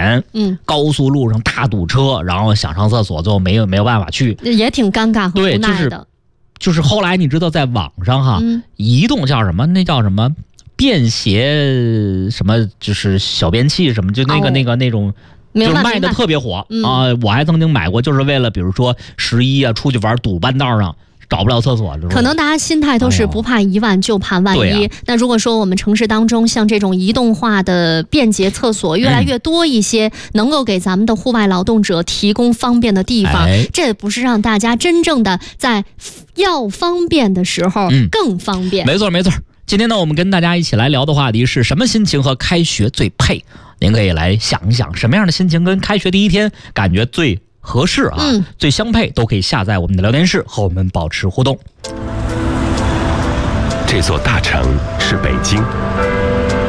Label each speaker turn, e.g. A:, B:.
A: 前，高速路上大堵车，然后想上厕所最后没有办法去，
B: 也挺尴尬和无奈的。
A: 就是后来你知道在网上哈，移动叫什么？那叫什么？便携什么？就是小便器什么？就那种。就是卖的特别火啊！我还曾经买过，就是为了比如说11啊出去玩堵半道上找不了厕所，
B: 可能大家心态都是不怕一万就怕万一。那如果说我们城市当中像这种移动化的便捷厕所越来越多一些，能够给咱们的户外劳动者提供方便的地方，这不是让大家真正的在要方便的时候更方便。
A: 没错。今天呢，我们跟大家一起来聊的话题是什么心情和开学最配？您可以来想一想，什么样的心情跟开学第一天感觉最合适啊，最相配，都可以下载我们的聊天室和我们保持互动。
C: 这座大城是北京，